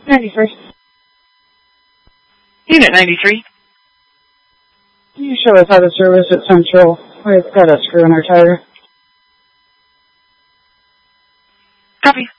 91st. Unit 93. Can you show us how to service at Central? We've got a screw in our tire. Copy.